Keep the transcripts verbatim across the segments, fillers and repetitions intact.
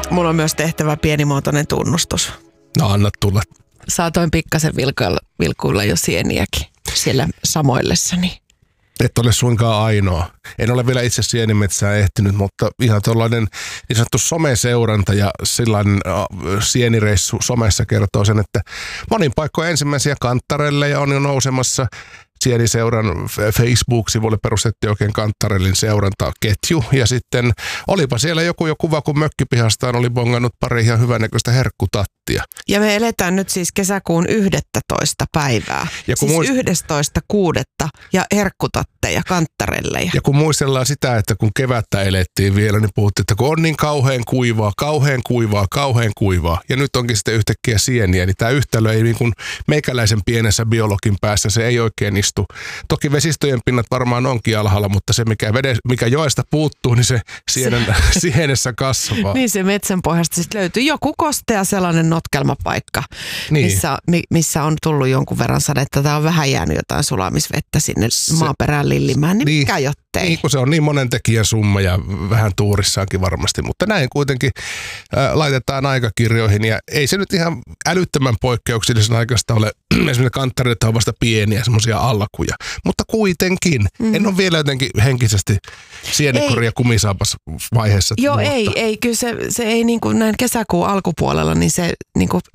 mulla on myös tehtävä pienimuotoinen tunnustus. No anna tulla. Saatoin pikkasen vilkuilla, vilkuilla jo sieniäkin siellä samoillessani. Et ole suinkaan ainoa. En ole vielä itse sienimetsään ehtinyt, mutta ihan tuollainen niin sanottu someseuranta ja sillainen äh, sienireissu somessa kertoo sen, että monin paikkoja ensimmäisiä kanttarelleja on jo nousemassa. Sieniseuran Facebook-sivulle perustettiin oikein Kanttarellin seurantaketju ja sitten olipa siellä joku jo kuva, kun mökkipihastaan oli bongannut pari ihan hyvänäköistä herkkutattia. Ja me eletään nyt siis kesäkuun yhdestoista päivää. Ja siis muist... yhdestoista kuudetta ja herkkutatteja, kanttarelleja. Ja kun muistellaan sitä, että kun kevättä elettiin vielä, niin puhuttiin, että kun on niin kauhean kuivaa, kauhean kuivaa, kauhean kuivaa. Ja nyt onkin sitten yhtäkkiä sieniä, niin tämä yhtälö ei niin kuin meikäläisen pienessä biologin päässä, se ei oikein istu. Toki vesistöjen pinnat varmaan onkin alhaalla, mutta se mikä, vede, mikä joesta puuttuu, niin se, sienen, se sienessä kasvaa. Niin se metsän pohjasta sitten löytyy joku kostea sellainen notkelmapaikka, niin. missä, missä on tullut jonkun verran sadetta tai on vähän jäänyt jotain sulamisvettä sinne se, maaperään lillimään, niin, niin mikä jottei. Niin kun se on niin monen tekijän summa ja vähän tuurissaankin varmasti, mutta näin kuitenkin äh, laitetaan aikakirjoihin ja ei se nyt ihan älyttömän poikkeuksellisen aikaista ole. Esimerkiksi kanttareita on vasta pieniä semmoisia alkuja, mutta kuitenkin. Mm. En ole vielä jotenkin henkisesti sienekori- ja kumisaapas vaiheessa. Joo, mutta. ei, ei. Kyllä se, se ei niin kuin näin kesäkuun alkupuolella, niin se niin kuin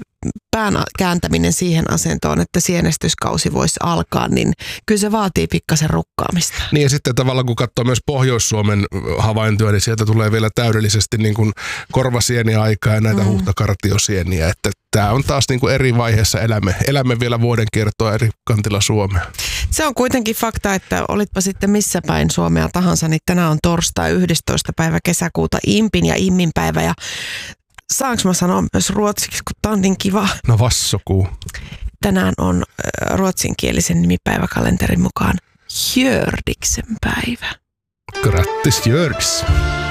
pään kääntäminen siihen asentoon, että sienestyskausi voisi alkaa, niin kyllä se vaatii pikkasen rukkaamista. Niin ja sitten tavallaan kun katsoo myös Pohjois-Suomen havaintoja, niin sieltä tulee vielä täydellisesti niin kuin korvasieniaikaa ja näitä mm. huhtakartiosieniä, että tämä on taas niin kuin eri vaiheessa elämme, elämme vielä vuoden kiertoa eri kantilla Suomea. Se on kuitenkin fakta, että olitpa sitten missä päin Suomea tahansa, niin tänään on torstai yhdestoista päivä kesäkuuta, Impin ja Immin päivä ja saanko mä sanoa myös ruotsiksi, kun tää on niin kiva? No vassokuu. Tänään on äh, ruotsinkielisen nimipäiväkalenterin mukaan Hjördiksen päivä. Grattis Jörgs.